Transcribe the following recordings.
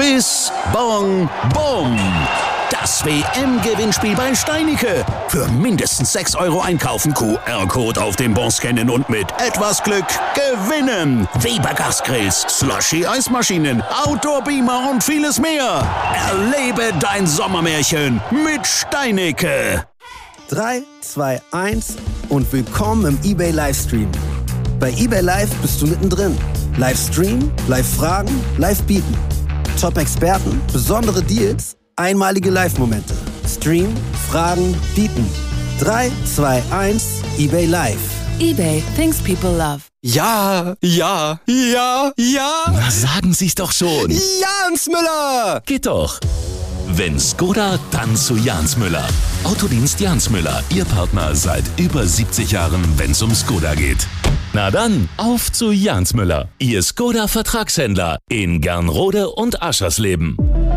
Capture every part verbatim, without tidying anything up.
bis Bong Bom. Das W M-Gewinnspiel bei Steinike. Für mindestens sechs Euro einkaufen, Q R-Code auf dem Bon scannen und mit etwas Glück gewinnen. Weber Gasgrills, Slushy-Eismaschinen, Outdoor-Beamer und vieles mehr. Erlebe dein Sommermärchen mit Steinike. drei, zwei, eins und willkommen im eBay Livestream. Bei eBay Live bist du mittendrin. Livestream, Live-Fragen, Live-Bieten. Top-Experten, besondere Deals, einmalige Live-Momente. Stream, Fragen, Bieten. drei, zwei, eins, eBay Live. eBay, things people love. Ja, ja, ja, ja. Na, sagen Sie's doch schon. Jans Müller. Geht doch. Wenn Skoda, dann zu Jans Müller. Autodienst Jans Müller, Ihr Partner seit über siebzig Jahren, wenn's um Skoda geht. Na dann, auf zu Jans Müller, Ihr Skoda-Vertragshändler in Gernrode und Aschersleben.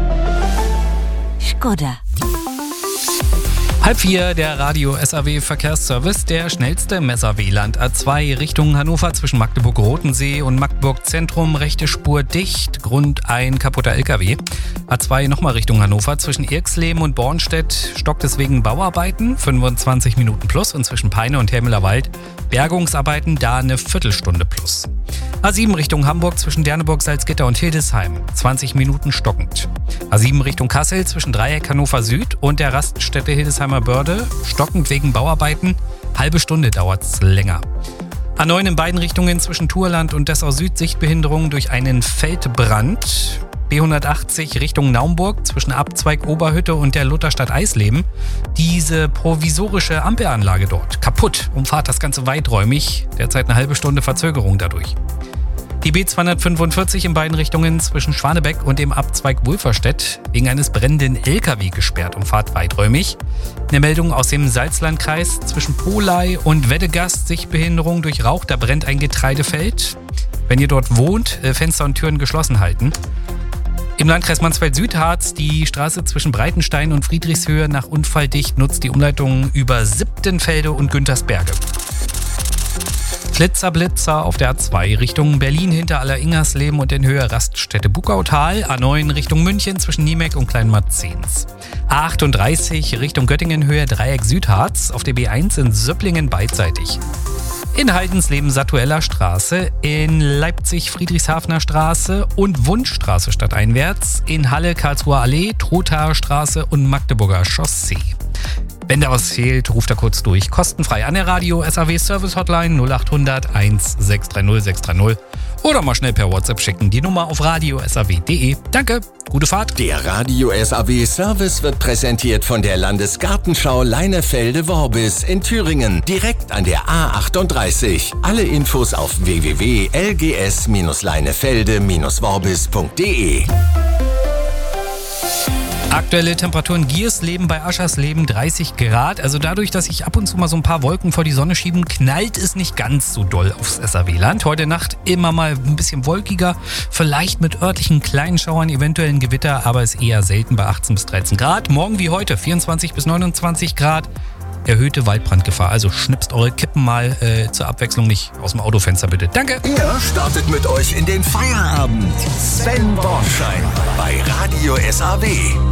Skoda. Halb vier, der Radio S A W Verkehrsservice, der schnellste im S A W-Land. A zwei Richtung Hannover zwischen Magdeburg-Rotensee und Magdeburg-Zentrum, rechte Spur dicht, Grund ein kaputter L K W. A zwei nochmal Richtung Hannover zwischen Irxleben und Bornstedt, stockt es wegen Bauarbeiten, fünfundzwanzig Minuten plus, und zwischen Peine und Hermüller-Wald Bergungsarbeiten, da eine Viertelstunde plus. A sieben Richtung Hamburg zwischen Derneburg, Salzgitter und Hildesheim, zwanzig Minuten stockend. A sieben Richtung Kassel zwischen Dreieck Hannover Süd und der Raststätte Hildesheimer Börde, stockend wegen Bauarbeiten, halbe Stunde dauert's länger. A neun in beiden Richtungen zwischen Thurland und Dessau Süd, Sichtbehinderung durch einen Feldbrand. B hundertachtzig Richtung Naumburg zwischen Abzweig Oberhütte und der Lutherstadt Eisleben. Diese provisorische Ampelanlage dort kaputt, umfahrt das Ganze weiträumig, derzeit eine halbe Stunde Verzögerung dadurch. Die B zweihundertfünfundvierzig in beiden Richtungen zwischen Schwanebeck und dem Abzweig Wulferstedt wegen eines brennenden L K W gesperrt und fahrt weiträumig. Eine Meldung aus dem Salzlandkreis zwischen Polei und Weddegast, Sichtbehinderung durch Rauch, da brennt ein Getreidefeld. Wenn ihr dort wohnt, Fenster und Türen geschlossen halten. Im Landkreis Mansfeld-Südharz die Straße zwischen Breitenstein und Friedrichshöhe nach Unfall dicht, nutzt die Umleitung über Siebtenfelde und Güntersberge. Flitzer-Blitzer auf der A zwei Richtung Berlin hinter Aller-Ingersleben und in Höhe Raststätte Buckautal. A neun Richtung München zwischen Niemeck und Kleinmarzens. A achtunddreißig Richtung Göttingen Höhe Dreieck Südharz auf der B eins in Söpplingen beidseitig. In Haldensleben-Satueller Straße, in Leipzig Friedrichshafener Straße und Wunschstraße stadteinwärts, in Halle Karlsruher Allee, Trothaer Straße und Magdeburger Chaussee. Wenn da was fehlt, ruft er kurz durch. Kostenfrei an der Radio S A W Service Hotline null acht hundert eins sechs drei null sechs drei null oder mal schnell per WhatsApp schicken. Die Nummer auf radio s a w punkt de. Danke, gute Fahrt. Der Radio S A W Service wird präsentiert von der Landesgartenschau Leinefelde-Worbis in Thüringen, direkt an der A achtunddreißig. Alle Infos auf w w w punkt l g s leinefelde worbis punkt de. Aktuelle Temperaturen Giersleben bei Aschersleben dreißig Grad. Also dadurch, dass sich ab und zu mal so ein paar Wolken vor die Sonne schieben, knallt es nicht ganz so doll aufs S A W-Land. Heute Nacht immer mal ein bisschen wolkiger, vielleicht mit örtlichen kleinen Schauern, eventuellen Gewitter, aber ist eher selten bei achtzehn bis dreizehn Grad. Morgen wie heute vierundzwanzig bis neunundzwanzig Grad. Erhöhte Waldbrandgefahr. Also schnipst eure Kippen mal äh, zur Abwechslung nicht aus dem Autofenster, bitte. Danke. Er startet mit euch in den Feierabend. Sven Bornschein bei Radio S A W.